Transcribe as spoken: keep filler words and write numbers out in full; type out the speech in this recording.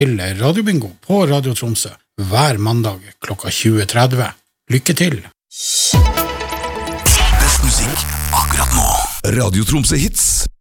til Radiobingo på Radio Tromsø hver mandag klokka tjue tretti. Lykke til! Best musikk akkurat nå. Radio Tromsø Hits.